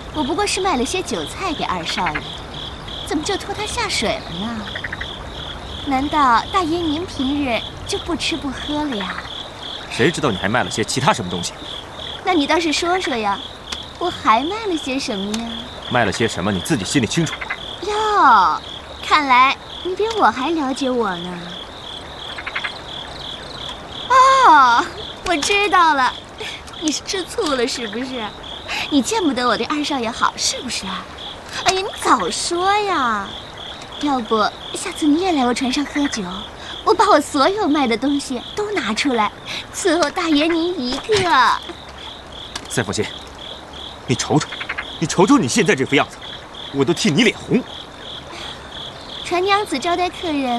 我不过是卖了些酒菜给二少爷，怎么就拖他下水了呢？难道大爷您平日就不吃不喝了呀？ 谁知道你还卖了些其他什么东西？ 那你倒是说说呀，我还卖了些什么呀？ 卖了些什么你自己心里清楚。 哟，看来你比我还了解我呢。哦，我知道了，你是吃醋了是不是？你见不得我对二少爷好是不是啊？哎呀，你早说呀！要不下次你也来我船上喝酒，我把我所有卖的东西都拿出来，伺候大爷您一个。 赛凤仙，你瞅瞅你现在这副样子，我都替你脸红。 船娘子招待客人